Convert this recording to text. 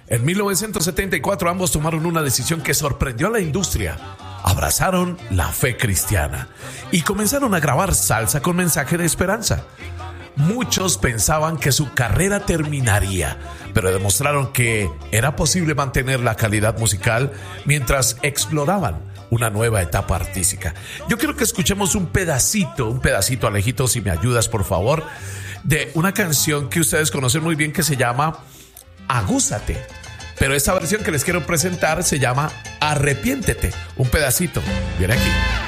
En 1974 ambos tomaron una decisión que sorprendió a la industria. Abrazaron la fe cristiana y comenzaron a grabar salsa con mensaje de esperanza. Muchos pensaban que su carrera terminaría, pero demostraron que era posible mantener la calidad musical mientras exploraban una nueva etapa artística. Yo quiero que escuchemos un pedacito, Alejito, si me ayudas, por favor, de una canción que ustedes conocen muy bien que se llama Agúzate. Pero esta versión que les quiero presentar se llama Arrepiéntete. Un pedacito. Viene aquí.